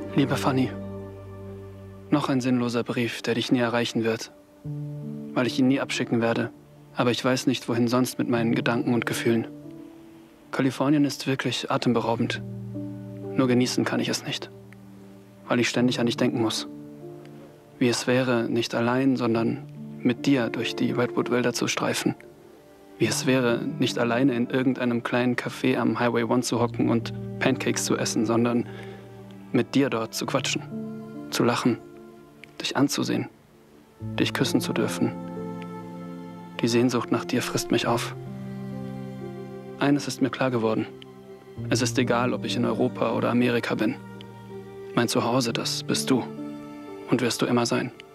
Liebe Fanny, noch ein sinnloser Brief, der dich nie erreichen wird, weil ich ihn nie abschicken werde. Aber ich weiß nicht, wohin sonst mit meinen Gedanken und Gefühlen. Kalifornien ist wirklich atemberaubend. Nur genießen kann ich es nicht, weil ich ständig an dich denken muss. Wie es wäre, nicht allein, sondern mit dir durch die Redwood-Wälder zu streifen. Wie es wäre, nicht alleine in irgendeinem kleinen Café am Highway 1 zu hocken und Pancakes zu essen, sondern mit dir dort zu quatschen, zu lachen, dich anzusehen, dich küssen zu dürfen. Die Sehnsucht nach dir frisst mich auf. Eines ist mir klar geworden. Es ist egal, ob ich in Europa oder Amerika bin. Mein Zuhause, das bist du und wirst du immer sein.